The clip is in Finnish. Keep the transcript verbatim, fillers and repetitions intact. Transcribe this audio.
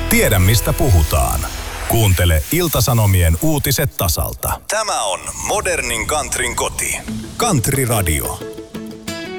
Tiedä mistä puhutaan. Kuuntele Ilta-Sanomien uutiset tasalta. Tämä on modernin countryn koti. Country Radio.